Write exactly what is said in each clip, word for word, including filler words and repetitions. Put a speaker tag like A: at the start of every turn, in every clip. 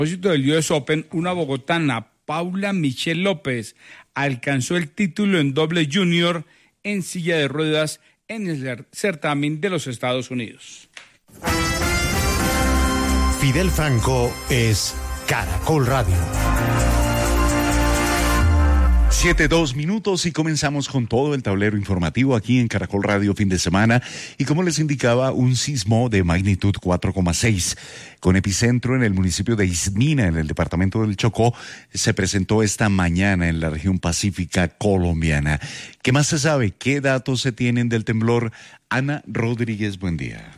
A: A propósito del U S Open, una bogotana, Paula Michelle López, alcanzó el título en doble junior en silla de ruedas en el certamen de los Estados Unidos.
B: Fidel Franco es Caracol Radio. Siete, dos minutos y comenzamos con todo el tablero informativo aquí en Caracol Radio fin de semana. Y como les indicaba, un sismo de magnitud cuatro coma seis con epicentro en el municipio de Ismina, en el departamento del Chocó, se presentó esta mañana en la región pacífica colombiana. ¿Qué más se sabe? ¿Qué datos se tienen del temblor? Ana Rodríguez, buen día.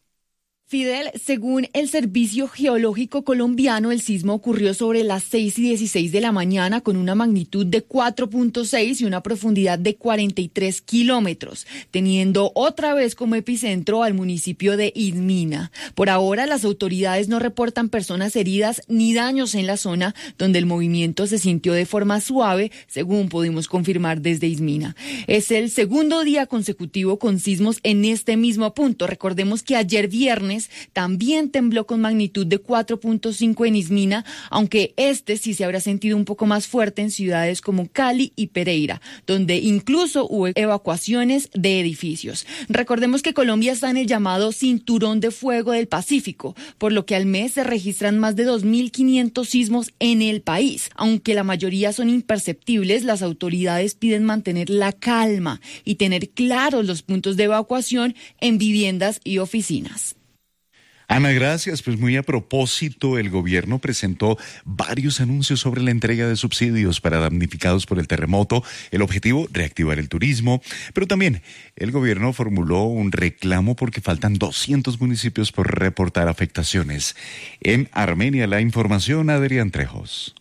C: Fidel, según el Servicio Geológico Colombiano, el sismo ocurrió sobre las seis y dieciséis de la mañana con una magnitud de cuatro punto seis y una profundidad de cuarenta y tres kilómetros, teniendo otra vez como epicentro al municipio de Ismina. Por ahora, las autoridades no reportan personas heridas ni daños en la zona, donde el movimiento se sintió de forma suave, según pudimos confirmar desde Ismina. Es el segundo día consecutivo con sismos en este mismo punto. Recordemos que ayer viernes también tembló con magnitud de cuatro punto cinco en Ismina, aunque este sí se habrá sentido un poco más fuerte en ciudades como Cali y Pereira, donde incluso hubo evacuaciones de edificios. Recordemos que Colombia está en el llamado Cinturón de Fuego del Pacífico, por lo que al mes se registran más de dos mil quinientos sismos en el país. Aunque la mayoría son imperceptibles, las autoridades piden mantener la calma y tener claros los puntos de evacuación en viviendas y oficinas.
B: Ana, gracias. Pues muy a propósito, el gobierno presentó varios anuncios sobre la entrega de subsidios para damnificados por el terremoto. El objetivo, reactivar el turismo, pero también el gobierno formuló un reclamo porque faltan doscientos municipios por reportar afectaciones. En Armenia, la información, Adrián Trejos.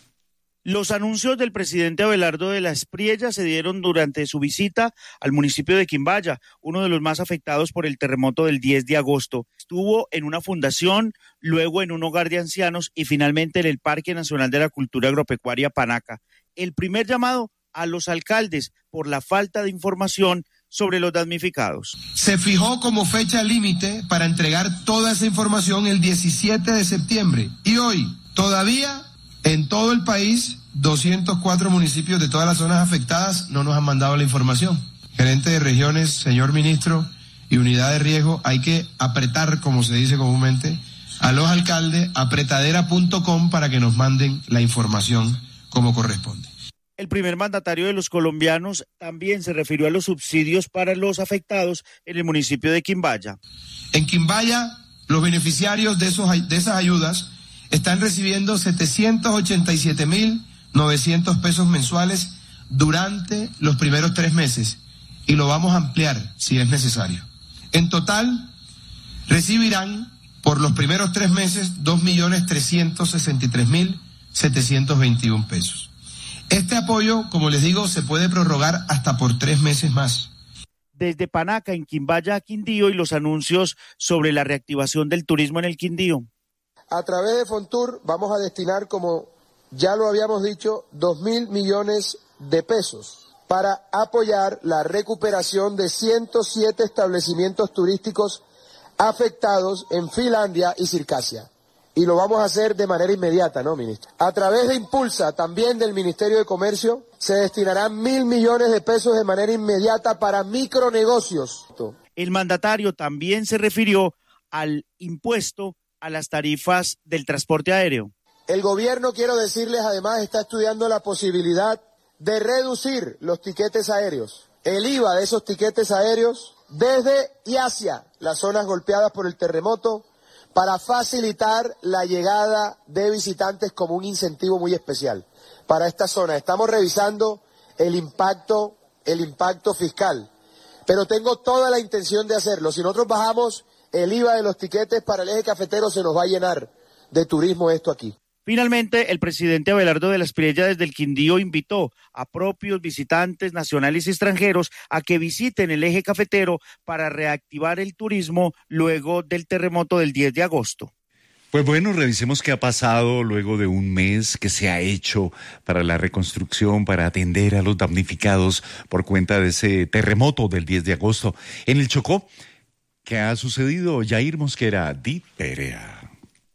D: Los anuncios del presidente Abelardo de la Espriella se dieron durante su visita al municipio de Quimbaya, uno de los más afectados por el terremoto del diez de agosto. Estuvo en una fundación, luego en un hogar de ancianos y finalmente en el Parque Nacional de la Cultura Agropecuaria Panaca. El primer llamado a los alcaldes por la falta de información sobre los damnificados.
E: Se fijó como fecha límite para entregar toda esa información el diecisiete de septiembre y hoy todavía en todo el país, doscientos cuatro municipios de todas las zonas afectadas no nos han mandado la información. Gerente de regiones, señor ministro, y unidad de riesgo, hay que apretar, como se dice comúnmente, a los alcaldes, apretadera punto com para que nos manden la información como corresponde.
D: El primer mandatario de los colombianos también se refirió a los subsidios para los afectados en el municipio de Quimbaya.
E: En Quimbaya, los beneficiarios de, esos, de esas ayudas están recibiendo setecientos ochenta y siete mil novecientos pesos mensuales durante los primeros tres meses y lo vamos a ampliar si es necesario. En total, recibirán por los primeros tres meses dos millones trescientos sesenta y tres mil setecientos veintiuno pesos. Este apoyo, como les digo, se puede prorrogar hasta por tres meses más.
D: Desde Panaca, en Quimbaya, a Quindío, y los anuncios sobre la reactivación del turismo en el Quindío.
F: A través de Fontur vamos a destinar, como ya lo habíamos dicho, dos mil millones de pesos para apoyar la recuperación de ciento siete establecimientos turísticos afectados en Finlandia y Circasia. Y lo vamos a hacer de manera inmediata, ¿no, ministro? A través de Impulsa, también del Ministerio de Comercio, se destinarán mil millones de pesos de manera inmediata para micronegocios.
D: El mandatario también se refirió al impuesto a las tarifas del transporte aéreo.
F: El gobierno, quiero decirles, además está estudiando la posibilidad de reducir los tiquetes aéreos, el I V A de esos tiquetes aéreos desde y hacia las zonas golpeadas por el terremoto para facilitar la llegada de visitantes como un incentivo muy especial para esta zona. Estamos revisando el impacto, el impacto fiscal, pero tengo toda la intención de hacerlo. Si nosotros bajamos el I V A de los tiquetes para el eje cafetero, se nos va a llenar de turismo esto aquí.
D: Finalmente, el presidente Abelardo de la Espriella desde el Quindío invitó a propios visitantes nacionales y extranjeros a que visiten el eje cafetero para reactivar el turismo luego del terremoto del diez de agosto.
B: Pues bueno, revisemos qué ha pasado luego de un mes que se ha hecho para la reconstrucción, para atender a los damnificados por cuenta de ese terremoto del diez de agosto. En el Chocó, ¿qué ha sucedido? Yair Mosquera, Di Perea.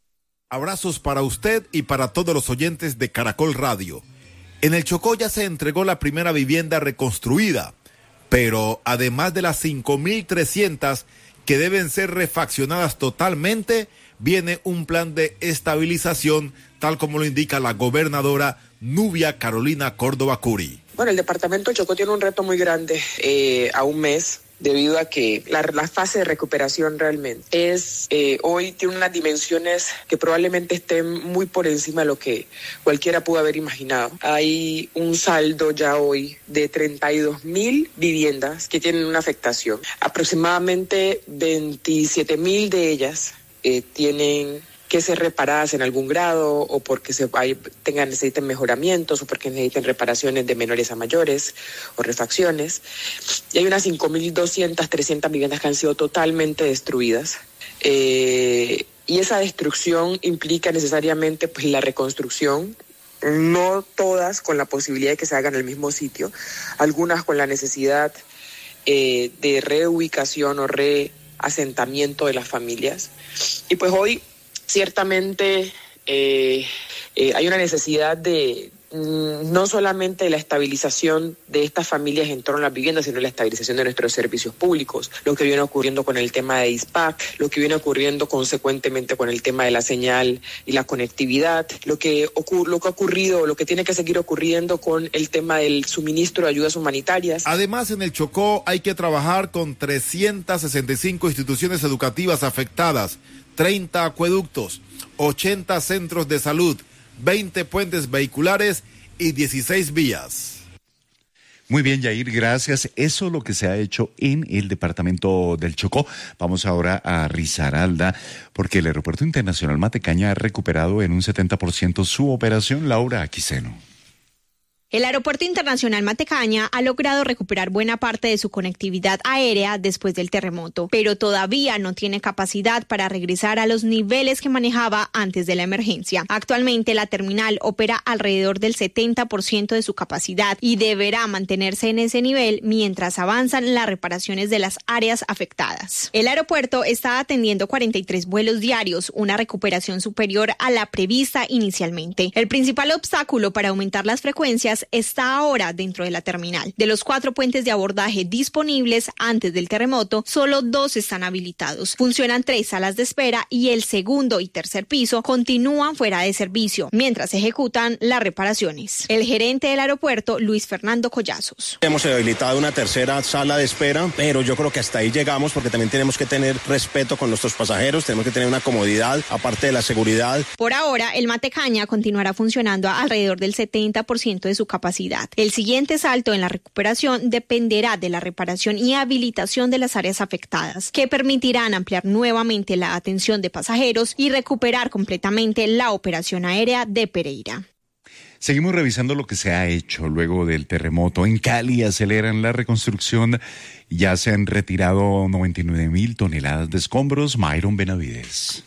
G: Abrazos para usted y para todos los oyentes de Caracol Radio. En el Chocó ya se entregó la primera vivienda reconstruida, pero además de las cinco mil trescientas que deben ser refaccionadas totalmente, viene un plan de estabilización, tal como lo indica la gobernadora Nubia Carolina Córdoba Curi.
H: Bueno, el departamento de Chocó tiene un reto muy grande eh, a un mes, debido a que la, la fase de recuperación realmente es, eh, hoy tiene unas dimensiones que probablemente estén muy por encima de lo que cualquiera pudo haber imaginado. Hay un saldo ya hoy de treinta y dos mil viviendas que tienen una afectación. Aproximadamente veintisiete mil de ellas eh, tienen que ser reparadas en algún grado o porque se hay, tengan, necesiten mejoramientos o porque necesiten reparaciones de menores a mayores o refacciones. Y hay unas cinco mil doscientas, trescientas viviendas que han sido totalmente destruidas. Eh, y esa destrucción implica necesariamente pues, la reconstrucción, no todas con la posibilidad de que se hagan en el mismo sitio, algunas con la necesidad eh, de reubicación o reasentamiento de las familias. Y pues hoy ciertamente eh, eh, hay una necesidad de mm, no solamente de la estabilización de estas familias en torno a las viviendas, sino la estabilización de nuestros servicios públicos, lo que viene ocurriendo con el tema de I S P A C, lo que viene ocurriendo consecuentemente con el tema de la señal y la conectividad, lo que, ocur- lo que ha ocurrido, lo que tiene que seguir ocurriendo con el tema del suministro de ayudas humanitarias.
G: Además, en el Chocó hay que trabajar con trescientas sesenta y cinco instituciones educativas afectadas, treinta acueductos, ochenta centros de salud, veinte puentes vehiculares y dieciséis vías.
B: Muy bien, Yair, gracias. Eso es lo que se ha hecho en el departamento del Chocó. Vamos ahora a Risaralda, porque el Aeropuerto Internacional Matecaña ha recuperado en un setenta por ciento su operación. Laura Aquiseno.
I: El Aeropuerto Internacional Matecaña ha logrado recuperar buena parte de su conectividad aérea después del terremoto, pero todavía no tiene capacidad para regresar a los niveles que manejaba antes de la emergencia. Actualmente la terminal opera alrededor del setenta por ciento de su capacidad y deberá mantenerse en ese nivel mientras avanzan las reparaciones de las áreas afectadas. El aeropuerto está atendiendo cuarenta y tres vuelos diarios, una recuperación superior a la prevista inicialmente. El principal obstáculo para aumentar las frecuencias está ahora dentro de la terminal. De los cuatro puentes de abordaje disponibles antes del terremoto, solo dos están habilitados. Funcionan tres salas de espera y el segundo y tercer piso continúan fuera de servicio, mientras se ejecutan las reparaciones. El gerente del aeropuerto, Luis Fernando Collazos.
J: Hemos habilitado una tercera sala de espera, pero yo creo que hasta ahí llegamos porque también tenemos que tener respeto con nuestros pasajeros, tenemos que tener una comodidad, aparte de la seguridad.
I: Por ahora, el Matecaña continuará funcionando a alrededor del setenta por ciento de su capacidad. El siguiente salto en la recuperación dependerá de la reparación y habilitación de las áreas afectadas, que permitirán ampliar nuevamente la atención de pasajeros y recuperar completamente la operación aérea de Pereira.
B: Seguimos revisando lo que se ha hecho luego del terremoto. En Cali aceleran la reconstrucción. Ya se han retirado noventa y nueve mil toneladas de escombros. Myron Benavides.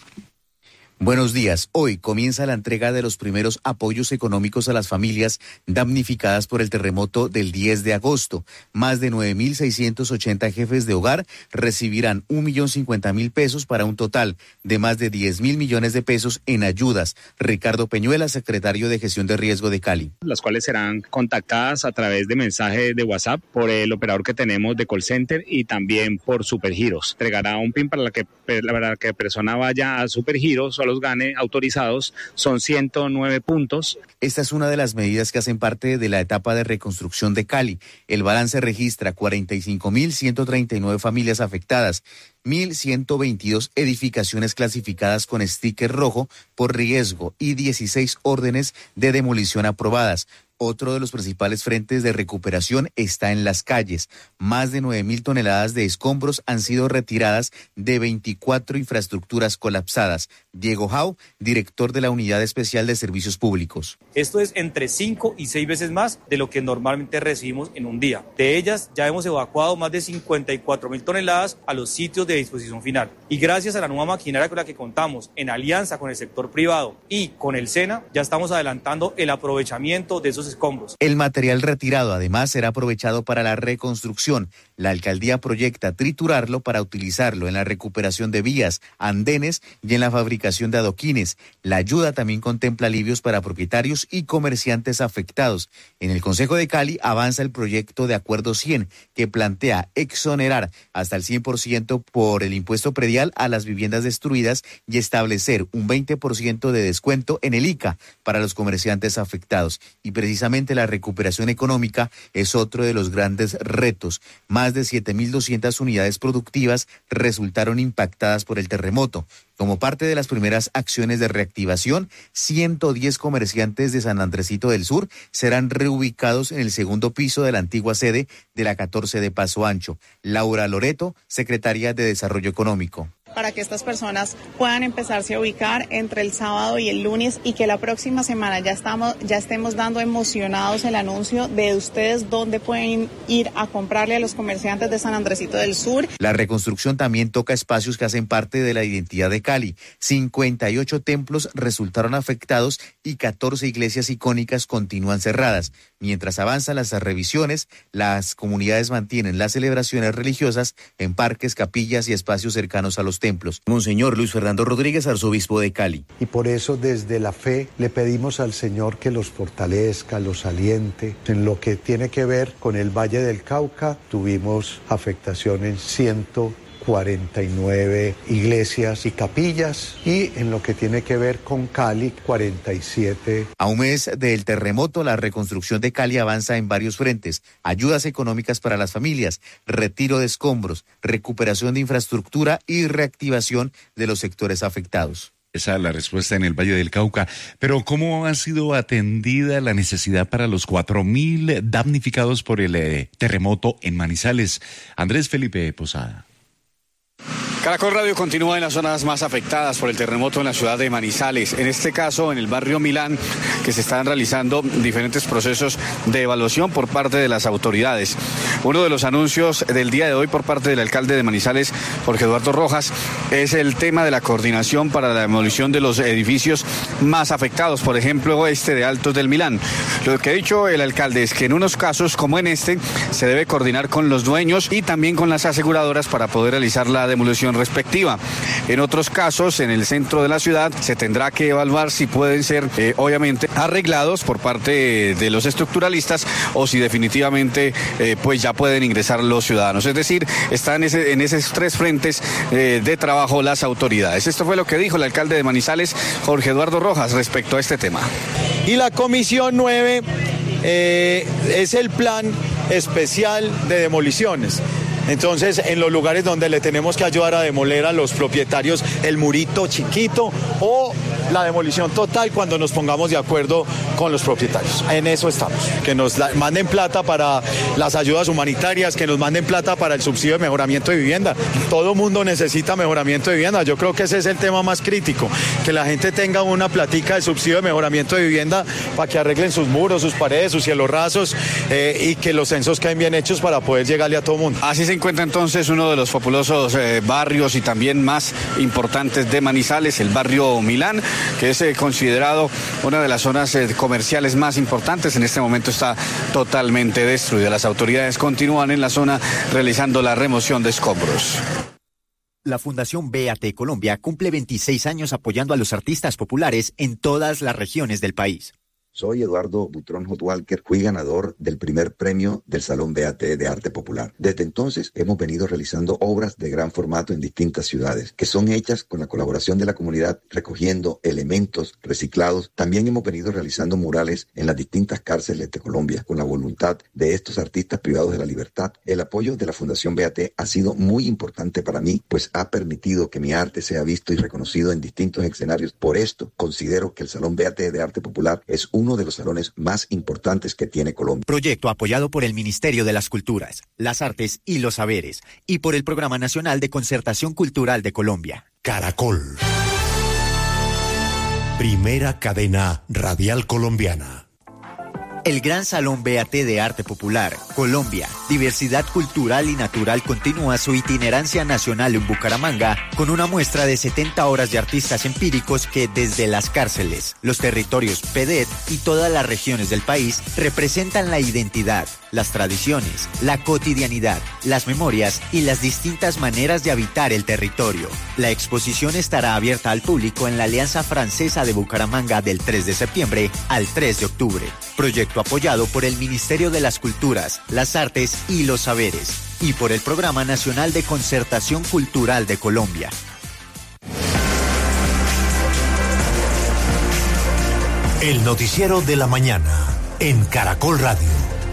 K: Buenos días. Hoy comienza la entrega de los primeros apoyos económicos a las familias damnificadas por el terremoto del diez de agosto. Más de nueve mil seiscientos ochenta jefes de hogar recibirán un millón cincuenta mil pesos para un total de más de diez mil millones de pesos en ayudas. Ricardo Peñuela, secretario de Gestión de Riesgo de Cali.
L: Las cuales serán contactadas a través de mensajes de WhatsApp por el operador que tenemos de call center y también por Supergiros. Entregará un PIN para la que la que persona vaya a Supergiros o a los GANE autorizados, son ciento nueve puntos.
K: Esta es una de las medidas que hacen parte de la etapa de reconstrucción de Cali. El balance registra cuarenta y cinco mil ciento treinta y nueve familias afectadas, mil ciento veintidós edificaciones clasificadas con sticker rojo por riesgo y dieciséis órdenes de demolición aprobadas. Otro de los principales frentes de recuperación está en las calles. Más de nueve mil toneladas de escombros han sido retiradas de veinticuatro infraestructuras colapsadas. Diego Jau, director de la Unidad Especial de Servicios Públicos.
M: Esto es entre cinco y seis veces más de lo que normalmente recibimos en un día. De ellas ya hemos evacuado más de cincuenta y cuatro mil toneladas a los sitios de disposición final. Y gracias a la nueva maquinaria con la que contamos, en alianza con el sector privado y con el SENA, ya estamos adelantando el aprovechamiento de esos escombros.
K: El material retirado además será aprovechado para la reconstrucción. La alcaldía proyecta triturarlo para utilizarlo en la recuperación de vías, andenes y en la fabricación de adoquines. La ayuda también contempla alivios para propietarios y comerciantes afectados. En el Consejo de Cali avanza el proyecto de Acuerdo cien, que plantea exonerar hasta el cien por ciento por el impuesto predial a las viviendas destruidas y establecer un veinte por ciento de descuento en el I C A para los comerciantes afectados. Y precisamente la recuperación económica es otro de los grandes retos. Más de siete mil doscientas unidades productivas resultaron impactadas por el terremoto. Como parte de las primeras acciones de reactivación, ciento diez comerciantes de San Andresito del Sur serán reubicados en el segundo piso de la antigua sede de la catorce de Paso Ancho. Laura Loreto, secretaria de Desarrollo Económico.
N: Para que estas personas puedan empezarse a ubicar entre el sábado y el lunes y que la próxima semana ya estamos, ya estemos dando emocionados el anuncio de ustedes dónde pueden ir a comprarle a los comerciantes de San Andresito del Sur.
K: La reconstrucción también toca espacios que hacen parte de la identidad de Cali. cincuenta y ocho templos resultaron afectados y catorce iglesias icónicas continúan cerradas. Mientras avanzan las revisiones, las comunidades mantienen las celebraciones religiosas en parques, capillas y espacios cercanos a los templos. Monseñor Luis Fernando Rodríguez, arzobispo de Cali.
O: Y por eso desde la fe le pedimos al Señor que los fortalezca, los aliente. En lo que tiene que ver con el Valle del Cauca, tuvimos afectación en ciento cuarenta y nueve iglesias y capillas, y en lo que tiene que ver con Cali, cuarenta y siete.
K: A un mes del terremoto, la reconstrucción de Cali avanza en varios frentes: ayudas económicas para las familias, retiro de escombros, recuperación de infraestructura y reactivación de los sectores afectados.
B: Esa es la respuesta en el Valle del Cauca. Pero ¿cómo ha sido atendida la necesidad para los cuatro mil damnificados por el eh, terremoto en Manizales? Andrés Felipe Posada.
P: Caracol Radio continúa en las zonas más afectadas por el terremoto en la ciudad de Manizales. En este caso, en el barrio Milán, que se están realizando diferentes procesos de evaluación por parte de las autoridades. Uno de los anuncios del día de hoy por parte del alcalde de Manizales, Jorge Eduardo Rojas, es el tema de la coordinación para la demolición de los edificios más afectados, por ejemplo, este de Altos del Milán. Lo que ha dicho el alcalde es que en unos casos como en este se debe coordinar con los dueños y también con las aseguradoras para poder realizar la demolición respectiva. En otros casos, en el centro de la ciudad, se tendrá que evaluar si pueden ser, eh, obviamente, arreglados por parte de los estructuralistas o si definitivamente, eh, pues ya pueden ingresar los ciudadanos. Es decir, están en, ese, en esos tres frentes eh, de trabajo las autoridades. Esto fue lo que dijo el alcalde de Manizales, Jorge Eduardo Rojas, respecto a este tema.
Q: Y la Comisión nueve eh, es el plan especial de demoliciones. Entonces, en los lugares donde le tenemos que ayudar a demoler a los propietarios el murito chiquito o la demolición total cuando nos pongamos de acuerdo con los propietarios. En eso estamos. Que nos la, manden plata para las ayudas humanitarias, que nos manden plata para el subsidio de mejoramiento de vivienda. Todo mundo necesita mejoramiento de vivienda. Yo creo que ese es el tema más crítico. Que la gente tenga una platica de subsidio de mejoramiento de vivienda para que arreglen sus muros, sus paredes, sus cielos rasos eh, y que los censos queden bien hechos para poder llegarle a todo mundo.
P: Así se encuentra entonces uno de los populosos eh, barrios y también más importantes de Manizales, el barrio Milán, que es eh, considerado una de las zonas eh, comerciales más importantes. En este momento está totalmente destruida. Las autoridades continúan en la zona realizando la remoción de escombros.
R: La Fundación B A T Colombia cumple veintiséis años apoyando a los artistas populares en todas las regiones del país.
S: Soy Eduardo Butrón Hotwalker, fui ganador del primer premio del Salón B A T de Arte Popular. Desde entonces hemos venido realizando obras de gran formato en distintas ciudades, que son hechas con la colaboración de la comunidad, recogiendo elementos reciclados. También hemos venido realizando murales en las distintas cárceles de Colombia, con la voluntad de estos artistas privados de la libertad. El apoyo de la Fundación B A T ha sido muy importante para mí, pues ha permitido que mi arte sea visto y reconocido en distintos escenarios. Por esto, considero que el Salón B A T de Arte Popular es un uno de los salones más importantes que tiene Colombia.
R: Proyecto apoyado por el Ministerio de las Culturas, las Artes y los Saberes y por el Programa Nacional de Concertación Cultural de Colombia.
T: Caracol. Primera cadena radial colombiana.
R: El Gran Salón B A T de Arte Popular, Colombia, Diversidad Cultural y Natural continúa su itinerancia nacional en Bucaramanga con una muestra de setenta horas de artistas empíricos que desde las cárceles, los territorios P D E T y todas las regiones del país representan la identidad, las tradiciones, la cotidianidad, las memorias y las distintas maneras de habitar el territorio. La exposición estará abierta al público en la Alianza Francesa de Bucaramanga del tres de septiembre al tres de octubre. Proyecto apoyado por el Ministerio de las Culturas, las Artes y los Saberes y por el Programa Nacional de Concertación Cultural de Colombia.
T: El noticiero de la mañana en Caracol Radio.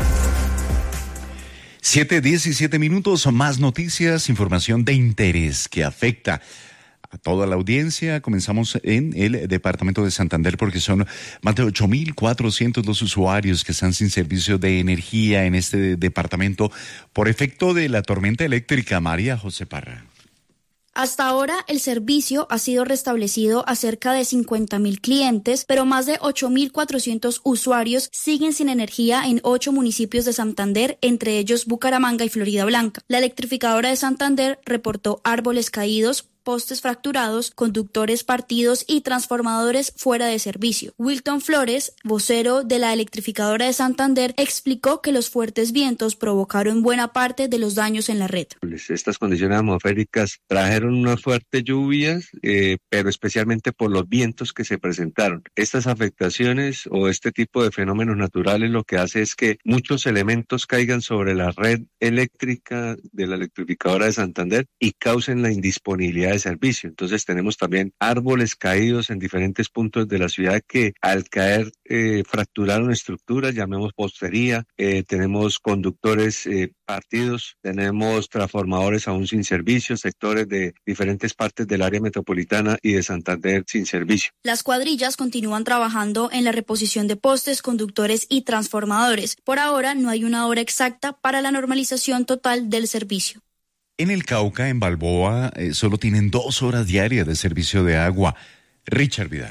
B: siete diecisiete minutos, más noticias, información de interés que afecta a toda la audiencia. Comenzamos en el departamento de Santander porque son más de ocho mil cuatrocientos los usuarios que están sin servicio de energía en este departamento por efecto de la tormenta eléctrica. María José Parra.
U: Hasta ahora, el servicio ha sido restablecido a cerca de cincuenta mil clientes, pero más de ocho mil cuatrocientos usuarios siguen sin energía en ocho municipios de Santander, entre ellos Bucaramanga y Florida Blanca. La electrificadora de Santander reportó árboles caídos, postes fracturados, conductores partidos y transformadores fuera de servicio. Wilton Flores, vocero de la electrificadora de Santander, explicó que los fuertes vientos provocaron buena parte de los daños en la red.
V: Estas condiciones atmosféricas trajeron unas fuertes lluvias, eh, pero especialmente por los vientos que se presentaron. Estas afectaciones o este tipo de fenómenos naturales lo que hace es que muchos elementos caigan sobre la red eléctrica de la electrificadora de Santander y causen la indisponibilidad de servicio. Entonces tenemos también árboles caídos en diferentes puntos de la ciudad que al caer eh, fracturaron estructuras, llamemos postería, eh, tenemos conductores eh, partidos, tenemos transformadores aún sin servicio, sectores de diferentes partes del área metropolitana y de Santander sin servicio.
U: Las cuadrillas continúan trabajando en la reposición de postes, conductores y transformadores. Por ahora no hay una hora exacta para la normalización total del servicio.
B: En el Cauca, en Balboa, eh, solo tienen dos horas diarias de servicio de agua. Richard Vidal.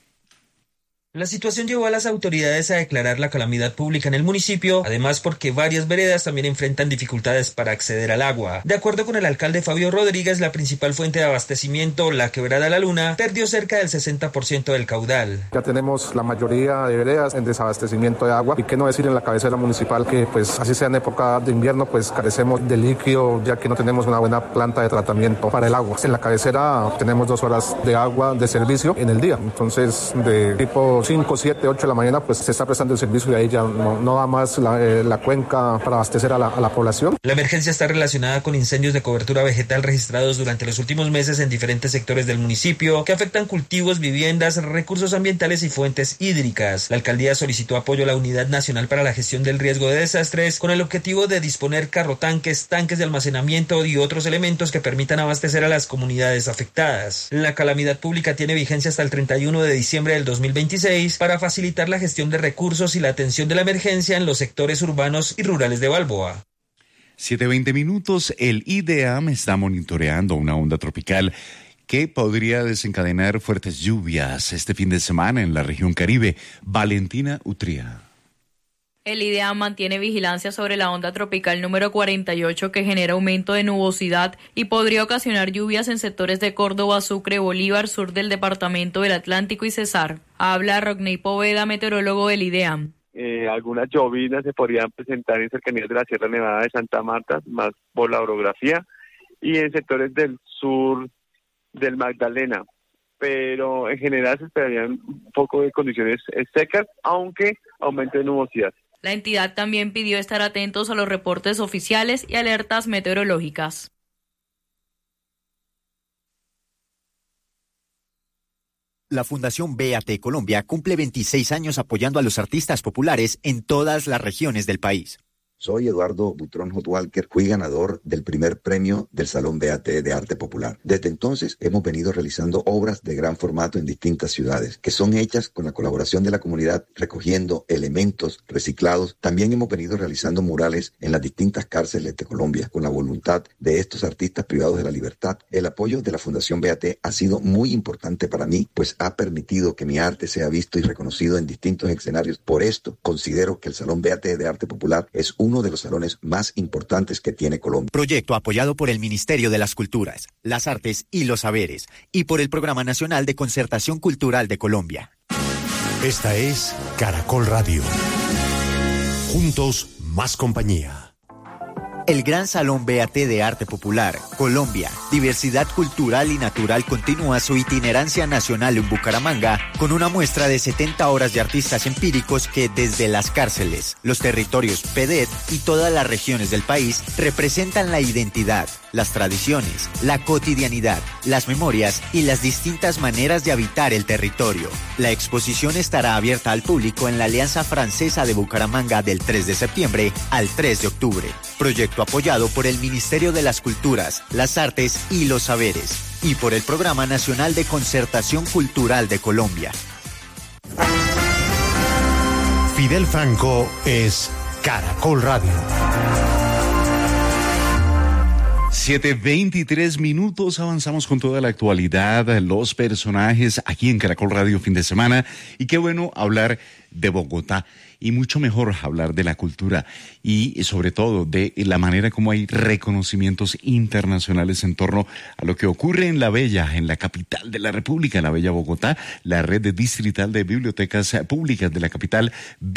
W: La situación llevó a las autoridades a declarar la calamidad pública en el municipio, además porque varias veredas también enfrentan dificultades para acceder al agua. De acuerdo con el alcalde Fabio Rodríguez, la principal fuente de abastecimiento, la Quebrada La Luna, perdió cerca del sesenta por ciento del caudal.
X: Ya tenemos la mayoría de veredas en desabastecimiento de agua, y qué no decir en la cabecera municipal que pues así sea en época de invierno pues carecemos de líquido, ya que no tenemos una buena planta de tratamiento para el agua. En la cabecera tenemos dos horas de agua de servicio en el día, entonces de tipo cinco, siete, ocho de la mañana, pues se está prestando el servicio y ahí ya no, no da más la, eh, la cuenca para abastecer a la, a la población.
W: La emergencia está relacionada con incendios de cobertura vegetal registrados durante los últimos meses en diferentes sectores del municipio que afectan cultivos, viviendas, recursos ambientales y fuentes hídricas. La alcaldía solicitó apoyo a la Unidad Nacional para la Gestión del Riesgo de Desastres con el objetivo de disponer carrotanques, tanques de almacenamiento y otros elementos que permitan abastecer a las comunidades afectadas. La calamidad pública tiene vigencia hasta el treinta y uno de diciembre del dos mil veintiséis para facilitar la gestión de recursos y la atención de la emergencia en los sectores urbanos y rurales de Balboa.
B: siete veinte minutos, el IDEAM está monitoreando una onda tropical que podría desencadenar fuertes lluvias este fin de semana en la región Caribe. Valentina Utría.
Y: El IDEAM mantiene vigilancia sobre la onda tropical número cuarenta y ocho que genera aumento de nubosidad y podría ocasionar lluvias en sectores de Córdoba, Sucre, Bolívar, sur del departamento del Atlántico y Cesar. Habla Rodney Poveda, meteorólogo del IDEAM.
Z: Eh, algunas llovinas se podrían presentar en cercanías de la Sierra Nevada de Santa Marta, más por la orografía, y en sectores del sur del Magdalena. Pero en general se esperarían un poco de condiciones secas, aunque aumento de nubosidad.
Y: La entidad también pidió estar atentos a los reportes oficiales y alertas meteorológicas.
R: La Fundación B A T Colombia cumple veintiséis años apoyando a los artistas populares en todas las regiones del país.
S: Soy Eduardo Butrón Hot Walker, fui ganador del primer premio del Salón B A T de Arte Popular. Desde entonces hemos venido realizando obras de gran formato en distintas ciudades, que son hechas con la colaboración de la comunidad, recogiendo elementos reciclados. También hemos venido realizando murales en las distintas cárceles de Colombia, con la voluntad de estos artistas privados de la libertad. El apoyo de la Fundación B A T ha sido muy importante para mí, pues ha permitido que mi arte sea visto y reconocido en distintos escenarios. Por esto, considero que el Salón B A T de Arte Popular es uno de los salones más importantes que tiene Colombia.
R: Proyecto apoyado por el Ministerio de las Culturas, las Artes y los Saberes y por el Programa Nacional de Concertación Cultural de Colombia.
T: Esta es Caracol Radio. Juntos, más compañía.
R: El Gran Salón B A T de Arte Popular, Colombia, Diversidad Cultural y Natural continúa su itinerancia nacional en Bucaramanga con una muestra de setenta horas de artistas empíricos que desde las cárceles, los territorios P D E T y todas las regiones del país representan la identidad, las tradiciones, la cotidianidad, las memorias y las distintas maneras de habitar el territorio. La exposición estará abierta al público en la Alianza Francesa de Bucaramanga del tres de septiembre al tres de octubre. Proyecto apoyado por el Ministerio de las Culturas, las Artes y los Saberes y por el Programa Nacional de Concertación Cultural de Colombia.
T: Fidel Franco es Caracol Radio.
B: siete veintitrés minutos, avanzamos con toda la actualidad, los personajes aquí en Caracol Radio fin de semana, y qué bueno hablar de Bogotá y mucho mejor hablar de la cultura y sobre todo de la manera como hay reconocimientos internacionales en torno a lo que ocurre en la bella, en la capital de la República, la bella Bogotá. La red distrital de bibliotecas públicas de la capital,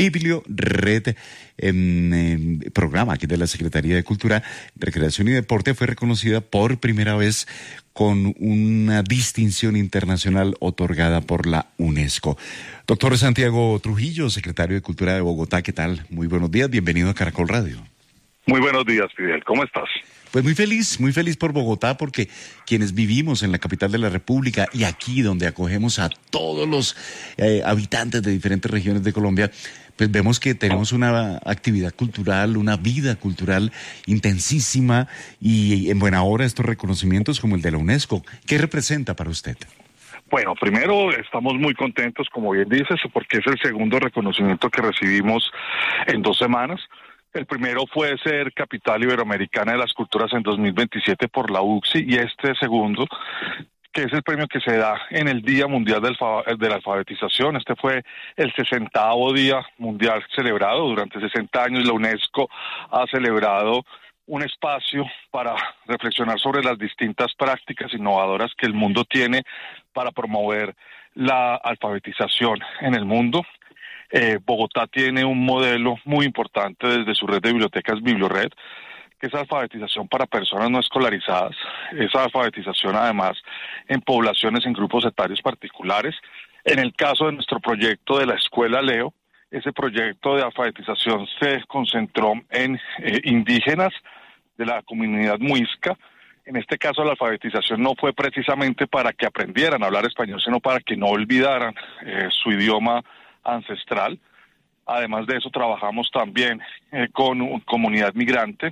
B: Bibliored, en, en programa aquí de la Secretaría de Cultura, Recreación y Deporte, fue reconocida por primera vez con una distinción internacional otorgada por la UNESCO. Doctor Santiago Trujillo, secretario de Cultura de Bogotá, ¿qué tal? Muy buenos días, bienvenido a Caracol Radio.
A: Muy buenos días, Fidel, ¿cómo estás?
B: Pues muy feliz, muy feliz por Bogotá, porque quienes vivimos en la capital de la República y aquí donde acogemos a todos los eh, habitantes de diferentes regiones de Colombia, pues vemos que tenemos una actividad cultural, una vida cultural intensísima y en buena hora estos reconocimientos como el de la UNESCO. ¿Qué representa para usted?
A: Bueno, primero estamos muy contentos, como bien dices, porque es el segundo reconocimiento que recibimos en dos semanas. El primero fue ser Capital Iberoamericana de las Culturas en dos mil veintisiete por la U C S I, y este segundo, que es el premio que se da en el Día Mundial de la Alfabetización. Este fue el sesentavo Día Mundial celebrado. Durante sesenta años la UNESCO ha celebrado un espacio para reflexionar sobre las distintas prácticas innovadoras que el mundo tiene para promover la alfabetización en el mundo. Eh, Bogotá tiene un modelo muy importante desde su red de bibliotecas Bibliored, que es alfabetización para personas no escolarizadas, esa alfabetización además en poblaciones, en grupos etarios particulares. En el caso de nuestro proyecto de la Escuela Leo, ese proyecto de alfabetización se concentró en eh, indígenas de la comunidad muisca. En este caso la alfabetización no fue precisamente para que aprendieran a hablar español, sino para que no olvidaran eh, su idioma ancestral. Además de eso trabajamos también eh, con una comunidad migrante,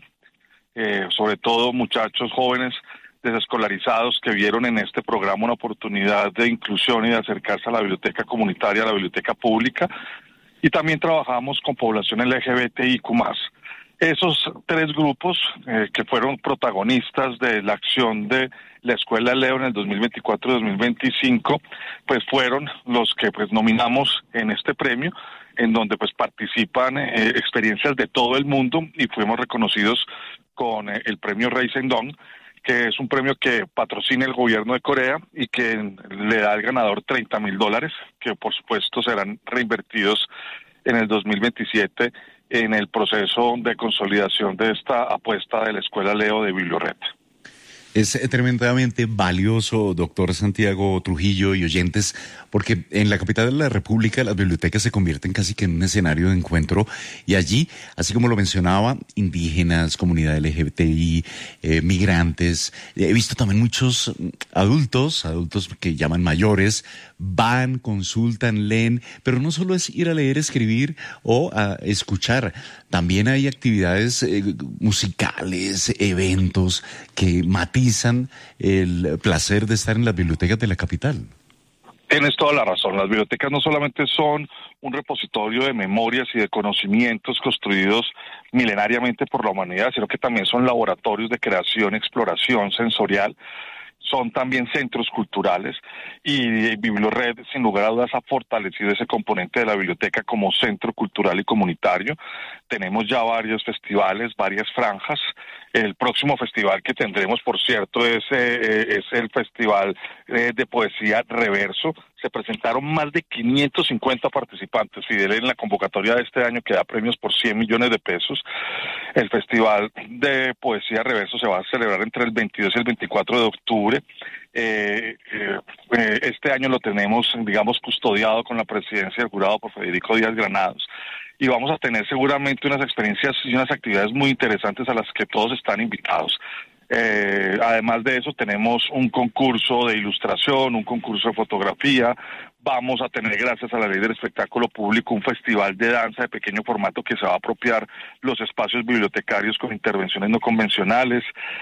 A: Eh, sobre todo muchachos jóvenes desescolarizados que vieron en este programa una oportunidad de inclusión y de acercarse a la biblioteca comunitaria, a la biblioteca pública, y también trabajamos con población L G B T I Q más. Esos tres grupos eh, que fueron protagonistas de la acción de la Escuela Leo en el dos mil veinticuatro y dos mil veinticinco, pues fueron los que pues nominamos en este premio, en donde pues participan eh, experiencias de todo el mundo, y fuimos reconocidos con eh, el premio Rey Sendong, que es un premio que patrocina el gobierno de Corea y que le da al ganador treinta mil dólares, que por supuesto serán reinvertidos en el dos mil veintisiete en el proceso de consolidación de esta apuesta de la Escuela Leo de Bibliored.
B: Es tremendamente valioso, doctor Santiago Trujillo y oyentes, porque en la capital de la República las bibliotecas se convierten casi que en un escenario de encuentro y allí, así como lo mencionaba, indígenas, comunidad L G B T I, eh, migrantes, he visto también muchos adultos, adultos que llaman mayores, van, consultan, leen, pero no solo es ir a leer, escribir o a escuchar, también hay actividades eh, musicales, eventos que matizan el placer de estar en las bibliotecas de la capital.
A: Tienes toda la razón. Las bibliotecas no solamente son un repositorio de memorias y de conocimientos construidos milenariamente por la humanidad, sino que también son laboratorios de creación, exploración sensorial. Son también centros culturales y Bibliored, sin lugar a dudas, ha fortalecido ese componente de la biblioteca como centro cultural y comunitario. Tenemos ya varios festivales, varias franjas. El próximo festival que tendremos, por cierto, es, eh, es el Festival eh, de Poesía Reverso. Se presentaron más de quinientos cincuenta participantes, Fidel, en la convocatoria de este año que da premios por cien millones de pesos. El Festival de Poesía Reverso se va a celebrar entre el veintidós y el veinticuatro de octubre. Eh, eh, eh, este año lo tenemos, digamos, custodiado con la presidencia del jurado por Federico Díaz Granados. Y vamos a tener seguramente unas experiencias y unas actividades muy interesantes a las que todos están invitados. Eh, además de eso tenemos un concurso de ilustración, un concurso de fotografía. Vamos a tener, gracias a la ley del espectáculo público, un festival de danza de pequeño formato que se va a apropiar los espacios bibliotecarios con intervenciones no convencionales.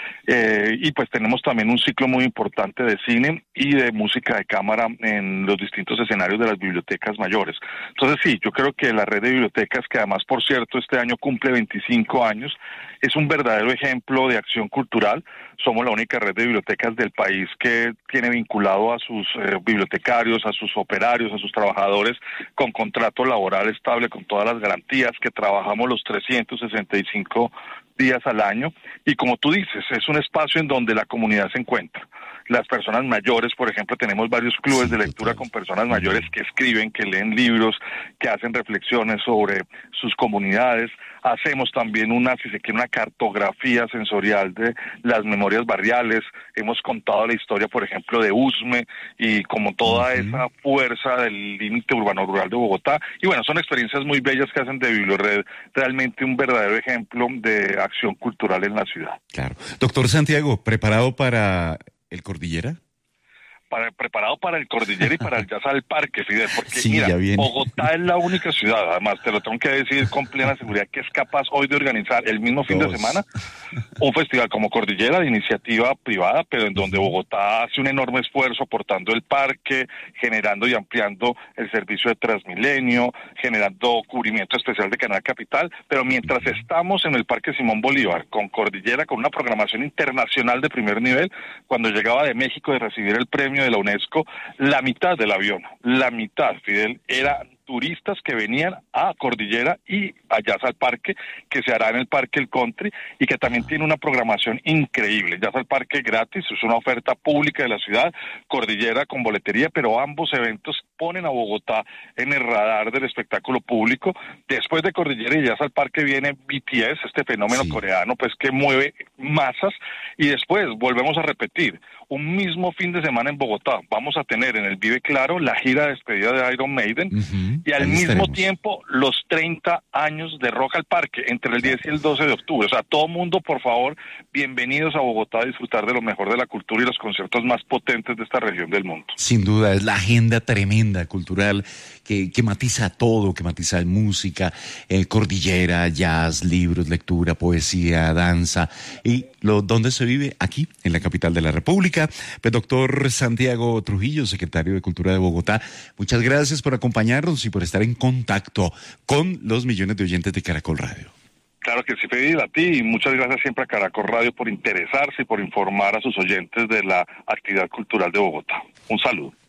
A: Eh, y pues tenemos también un ciclo muy importante de cine y de música de cámara en los distintos escenarios de las bibliotecas mayores. Entonces sí, yo creo que la red de bibliotecas, que además, por cierto, este año cumple veinticinco años, es un verdadero ejemplo de acción cultural. Somos la única red de bibliotecas del país que tiene vinculado a sus eh, bibliotecarios, a sus operarios, a sus trabajadores con contrato laboral estable, con todas las garantías, que trabajamos los trescientos sesenta y cinco días al año. Y como tú dices, es un espacio en donde la comunidad se encuentra. Las personas mayores, por ejemplo, tenemos varios clubes de lectura con personas mayores que escriben, que leen libros, que hacen reflexiones sobre sus comunidades. Hacemos también una, si se quiere, una cartografía sensorial de las memorias barriales. Hemos contado la historia, por ejemplo, de Usme y como toda uh-huh. esa fuerza del límite urbano-rural de Bogotá. Y bueno, son experiencias muy bellas que hacen de Bibliored realmente un verdadero ejemplo de acción cultural en la ciudad.
B: Claro. Doctor Santiago, ¿preparado para el Cordillera?
A: Para, preparado para el Cordillera y para el Jazz al Parque, Fidel, porque
B: sí,
A: mira,
B: ya
A: Bogotá es la única ciudad, además te lo tengo que decir con plena seguridad, que es capaz hoy de organizar el mismo fin Dos. de semana un festival como Cordillera de iniciativa privada, pero en donde Bogotá hace un enorme esfuerzo aportando el parque, generando y ampliando el servicio de Transmilenio, generando cubrimiento especial de Canal Capital, pero mientras estamos en el Parque Simón Bolívar con Cordillera, con una programación internacional de primer nivel, cuando llegaba de México de recibir el premio de la UNESCO, la mitad del avión, la mitad, Fidel, era turistas que venían a Cordillera y a Jazz al Parque, que se hará en el Parque El Country y que también tiene una programación increíble. Jazz al Parque gratis, es una oferta pública de la ciudad, Cordillera con boletería, pero ambos eventos ponen a Bogotá en el radar del espectáculo público. Después de Cordillera y Jazz al Parque viene B T S, este fenómeno sí. coreano, pues que mueve masas, y después volvemos a repetir, un mismo fin de semana en Bogotá vamos a tener en el Vive Claro la gira de despedida de Iron Maiden, uh-huh. y al Ahí mismo estaremos. tiempo los treinta años de Rock al Parque, entre el diez y el doce de octubre. O sea, todo mundo, por favor, bienvenidos a Bogotá a disfrutar de lo mejor de la cultura y los conciertos más potentes de esta región del mundo.
B: Sin duda, es la agenda tremenda cultural que, que matiza todo, que matiza música, eh, cordillera, jazz, libros, lectura, poesía, danza, y lo donde se vive aquí, en la capital de la República. Pues, doctor Santiago Trujillo, secretario de Cultura de Bogotá, muchas gracias por acompañarnos y por estar en contacto con los millones de oyentes de Caracol Radio.
A: Claro que sí, Fidel, a ti, y muchas gracias siempre a Caracol Radio por interesarse y por informar a sus oyentes de la actividad cultural de Bogotá. Un saludo.